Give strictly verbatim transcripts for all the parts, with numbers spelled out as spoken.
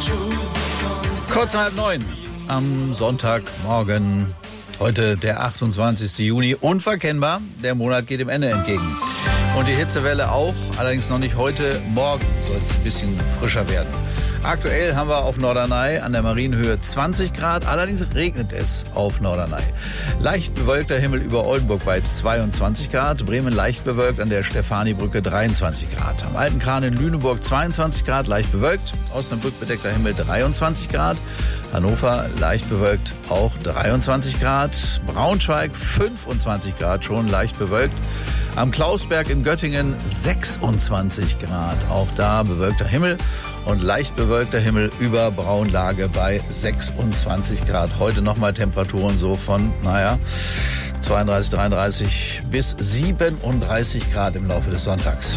Kurz nach halb neun am Sonntagmorgen. Heute der achtundzwanzigsten Juni. Unverkennbar, der Monat geht dem Ende entgegen. Und die Hitzewelle auch, allerdings noch nicht heute. Morgen soll es ein bisschen frischer werden. Aktuell haben wir auf Norderney an der Marienhöhe zwanzig Grad, allerdings regnet es auf Norderney. Leicht bewölkter Himmel über Oldenburg bei zweiundzwanzig Grad, Bremen leicht bewölkt, an der Stefanibrücke dreiundzwanzig Grad. Am Alten Kran in Lüneburg zweiundzwanzig Grad, leicht bewölkt, Osnabrück bedeckter Himmel dreiundzwanzig Grad, Hannover leicht bewölkt, auch dreiundzwanzig Grad, Braunschweig fünfundzwanzig Grad, schon leicht bewölkt. Am Klausberg in Göttingen sechsundzwanzig Grad, auch da bewölkter Himmel und leicht bewölkter Himmel über Braunlage bei sechsundzwanzig Grad. Heute nochmal Temperaturen so von, naja, zweiunddreißig, dreiunddreißig bis siebenunddreißig Grad im Laufe des Sonntags.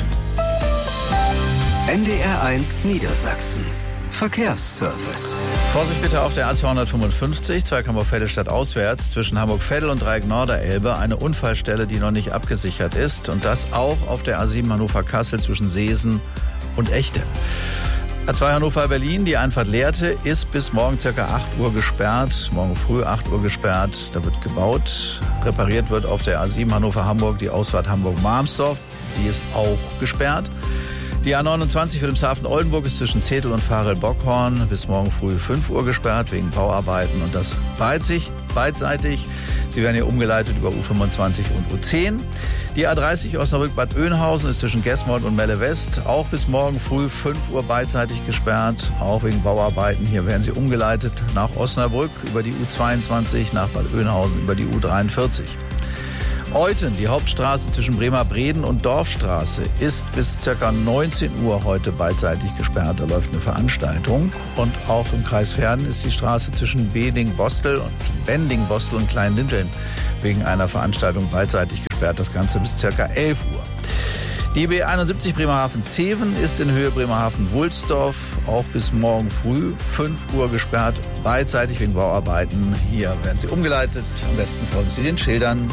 N D R eins Niedersachsen. Verkehrsservice. Vorsicht bitte auf der A zweihundertfünfundfünfzig, Zweikammerfelde stadtauswärts, zwischen Hamburg-Veddel und Dreieck Norderelbe, eine Unfallstelle, die noch nicht abgesichert ist. Und das auch auf der A sieben Hannover-Kassel zwischen Seesen und Echte. A zwei Hannover-Berlin, die Einfahrt Lehrte, ist bis morgen ca. acht Uhr gesperrt. Morgen früh acht Uhr gesperrt, da wird gebaut. Repariert wird auf der A sieben Hannover-Hamburg die Ausfahrt Hamburg-Marmsdorf, die ist auch gesperrt. Die A neunundzwanzig Wilhelmshaven-Oldenburg ist zwischen Zetel und Varel-Bockhorn bis morgen früh fünf Uhr gesperrt wegen Bauarbeiten und das beidseitig. beidseitig. Sie werden hier umgeleitet über U fünfundzwanzig und U zehn. Die A dreißig Osnabrück-Bad Oeynhausen ist zwischen Gesmold und Melle West auch bis morgen früh fünf Uhr beidseitig gesperrt, auch wegen Bauarbeiten. Hier werden sie umgeleitet nach Osnabrück über die U zweiundzwanzig, nach Bad Oeynhausen über die U dreiundvierzig. Euthen, die Hauptstraße zwischen Bremerbreden und Dorfstraße, ist bis ca. neunzehn Uhr heute beidseitig gesperrt. Da läuft eine Veranstaltung. Und auch im Kreis Verden ist die Straße zwischen Beding-Bostel und Bending-Bostel und Kleinlinteln wegen einer Veranstaltung beidseitig gesperrt. Das Ganze bis ca. elf Uhr. Die B einundsiebzig Bremerhaven-Zeven ist in Höhe Bremerhaven-Wulsdorf auch bis morgen früh fünf Uhr gesperrt, beidseitig wegen Bauarbeiten. Hier werden sie umgeleitet. Am besten folgen Sie den Schildern.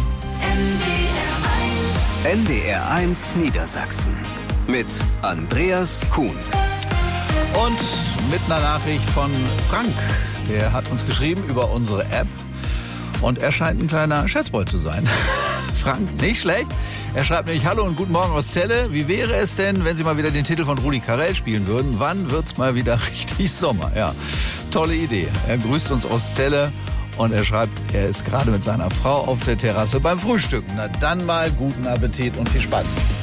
N D R eins Niedersachsen mit Andreas Kuhn. Und mit einer Nachricht von Frank. Der hat uns geschrieben über unsere App. Und er scheint ein kleiner Scherzbold zu sein. Frank, nicht schlecht. Er schreibt nämlich: Hallo und guten Morgen aus Celle. Wie wäre es denn, wenn Sie mal wieder den Titel von Rudi Carrell spielen würden? Wann wird's mal wieder richtig Sommer? Ja, tolle Idee. Er grüßt uns aus Celle. Und er schreibt, er ist gerade mit seiner Frau auf der Terrasse beim Frühstücken. Na dann mal guten Appetit und viel Spaß.